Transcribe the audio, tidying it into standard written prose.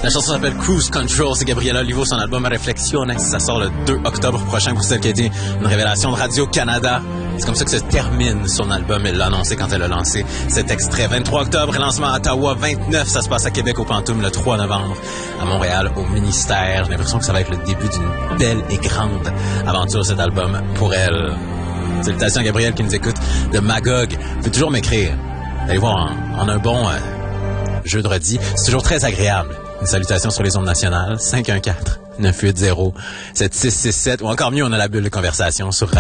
La chanson s'appelle Cruise Control. C'est Gabriela Olivo, son album Reflexiones. Ça sort le 2 octobre prochain pour celle qui a été une révélation de Radio-Canada. C'est comme ça que se termine son album. Elle l'a annoncé quand elle a lancé cet extrait. 23 octobre, lancement à Ottawa. 29, ça se passe à Québec au Pantoum le 3 novembre. À Montréal, au Ministère. J'ai l'impression que ça va être le début d'une belle et grande aventure, cet album, pour elle. Salutations à Gabriel qui nous écoute de Magog. Vous pouvez toujours m'écrire. Allez voir, en un bon jeu de redis. C'est toujours très agréable. Une salutation sur les ondes nationales. 514-980-7667. Ou encore mieux, on a la bulle de conversation sur